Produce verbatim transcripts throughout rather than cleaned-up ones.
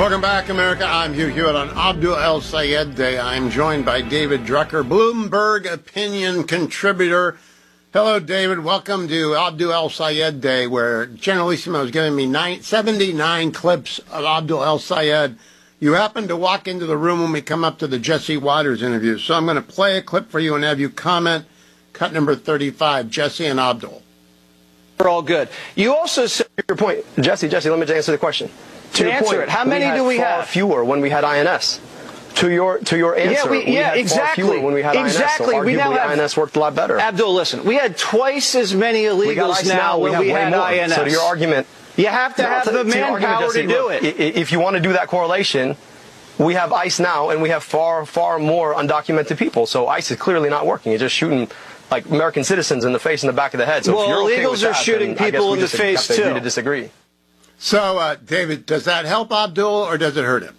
Welcome back, America. I'm Hugh Hewitt on Abdul El-Sayed Day. I'm joined by David Drucker, Bloomberg opinion contributor. Hello, David. Welcome to Abdul El-Sayed Day, where Generalissimo is giving me nine, seventy-nine clips of Abdul El-Sayed. You happened to walk into the room when we come up to the Jesse Waters interview, so I'm going to play a clip for you and have you comment. Cut number thirty-five, Jesse and Abdul. We're all good. You also said your point. Jesse, Jesse, let me answer the question. To, to answer point, it, how many we do we far have? Fewer when we had I N S. To your to your answer, yeah, we, we yeah, had exactly. far fewer when we had exactly. I N S. So we now have I N S worked a lot better. Abdul, listen, we had twice as many illegals now, now when we, we had more. I N S. So to your argument, you have to no, have to, the to manpower Jesse, to do look, it. If you want to do that correlation, we have ICE now, and we have far far more undocumented people. So ICE is clearly not working. It's just shooting like American citizens in the face and the back of the head. So well, if you're okay illegals with are that, shooting people in the face have to too. Agree to disagree. So, uh, David, does that help Abdul or does it hurt him?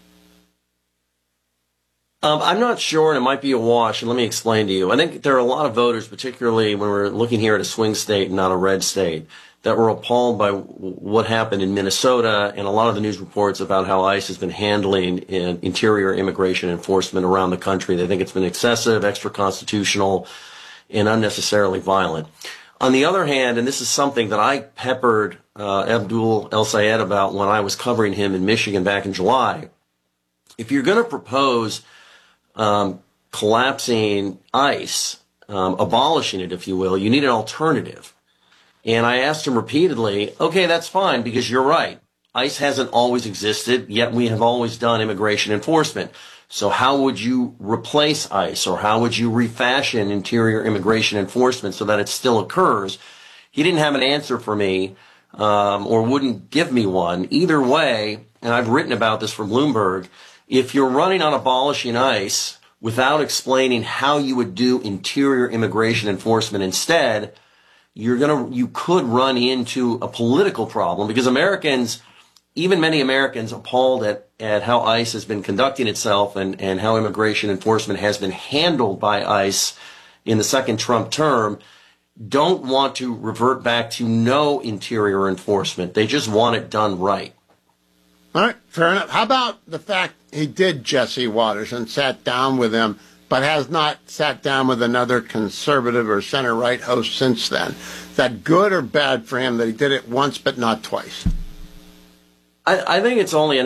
Um, I'm not sure, and it might be a wash, and let me explain to you. I think there are a lot of voters, particularly when we're looking here at a swing state and not a red state, that were appalled by what happened in Minnesota and a lot of the news reports about how ICE has been handling in interior immigration enforcement around the country. They think it's been excessive, extra-constitutional, and unnecessarily violent. On the other hand, and this is something that I peppered uh, Abdul El-Sayed about when I was covering him in Michigan back in July, if you're going to propose um, collapsing ICE, um, abolishing it, if you will, you need an alternative. And I asked him repeatedly, okay, that's fine, because you're right. ICE hasn't always existed, yet we have always done immigration enforcement. So how would you replace ICE, or how would you refashion interior immigration enforcement so that it still occurs? He didn't have an answer for me, um, or wouldn't give me one. Either way, and I've written about this for Bloomberg, if you're running on abolishing ICE without explaining how you would do interior immigration enforcement instead, you're gonna, you could run into a political problem, because Americans, even many Americans appalled at, at how ICE has been conducting itself and, and how immigration enforcement has been handled by ICE in the second Trump term, don't want to revert back to no interior enforcement. They just want it done right. All right, fair enough. How about the fact he did Jesse Waters and sat down with him, but has not sat down with another conservative or center-right host since then? Is that good or bad for him that he did it once but not twice? I, I think it's only an